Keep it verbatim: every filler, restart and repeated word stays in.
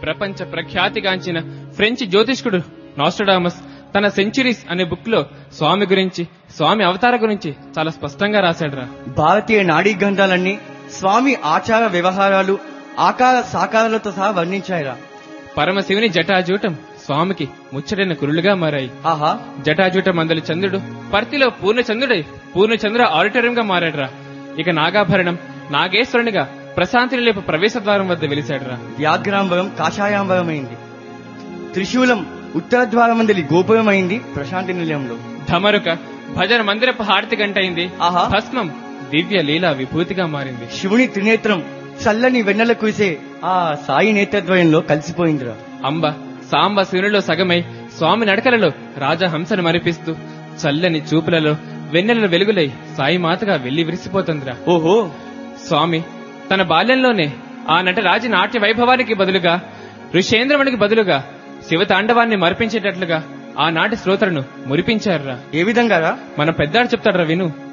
ప్రపంచ ప్రఖ్యాతిగాంచిన ఫ్రెంచ్ జ్యోతిష్కుడు నాస్ట్రడామస్ తన సెంచురీస్ అనే బుక్ లో స్వామి గురించి, స్వామి అవతార గురించి చాలా స్పష్టంగా రాశాడురా. భారతీయ నాడీ గ్రంథాలన్నీ స్వామి ఆచార వ్యవహారాలు ఆకార సాకారాలతో సహా వర్ణించాయిరా. పరమశివుని జటాజూటం స్వామికి ముచ్చటైన కురులుగా మారాయి. ఆహా, జటాజూట మందలి చంద్రుడు పర్తిలో పూర్ణచంద్రుడై పూర్ణచంద్ర ఆడిటోరియంగా మారాడురా. ఇక నాగాభరణం నాగేశ్వరునిగా ప్రశాంతి నిలయపు ప్రవేశ ద్వారం వద్ద వెలిశాడురా. వ్యాఘ్రాంబరం కాషాయాంబరమైంది. త్రిశూలం ఉత్తర ద్వారం మందలి గోపురమైంది ప్రశాంతి నిలయంలో. ధమరుక భజన మందిరపు హారతి గంటైంది. ఆహా, భస్మం దివ్య లీలా విభూతిగా మారింది. శివుని త్రినేత్రం చల్లని వెన్నెల కురిసే ఆ సాయి నేత్రద్వయంలో కలిసిపోయిందిరా. అంబ సాంబ శివునిలో సగమై స్వామి నడకలలో రాజహంసను మరిపిస్తూ చల్లని చూపులలో వెన్నెల వెలుగులై సాయి మాతగా వెళ్లి విరిసిపోతుందిరా. ఓహో, స్వామి తన బాల్యంలోనే ఆ నటరాజు నాట్య వైభవానికి బదులుగా, ఋషేంద్రమునికి బదులుగా శివతాండవాన్ని మరిపించేటట్లుగా ఆనాటి శ్రోతలను మురిపించారురా. ఏ విధంగా రా? మన పెద్దాడు చెప్తాడురా విను.